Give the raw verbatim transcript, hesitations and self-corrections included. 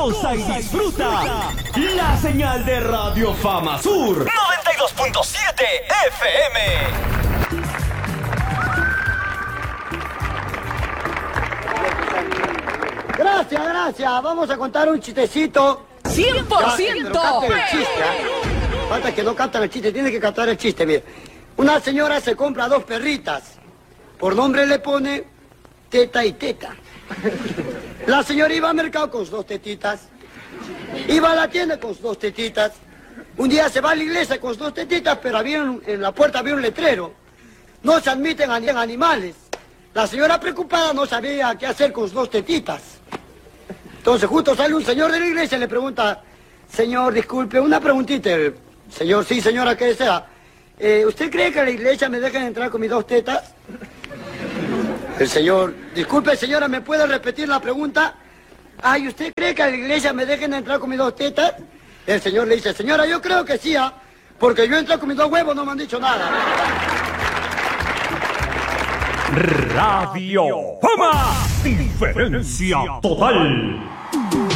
goza y disfruta la señal de Radio Fama Sur noventa y dos punto siete F M. Gracias, gracias. Vamos a contar un chistecito. ¡Cien por ciento! Canten el chiste, ¿eh? Falta que no cantan el chiste, tiene que cantar el chiste, mire. Una señora se compra dos perritas. Por nombre le pone Teta y Teta. La señora iba al mercado con sus dos tetitas. Iba a la tienda con sus dos tetitas. Un día se va a la iglesia con sus dos tetitas, pero había un- en la puerta había un letrero. No se admiten ani- animales. La señora preocupada no sabía qué hacer con sus dos tetitas. Entonces justo sale un señor de la iglesia y le pregunta, señor, disculpe, una preguntita. El señor, sí señora, ¿qué desea? Eh, ¿Usted cree que a la iglesia me dejen entrar con mis dos tetas? El señor, disculpe señora, ¿me puede repetir la pregunta? Ay, ¿usted cree que a la iglesia me dejen entrar con mis dos tetas? El señor le dice, señora, yo creo que sí, ¿ah? Porque yo entré con mis dos huevos, no me han dicho nada. Radio Fama, diferencia total.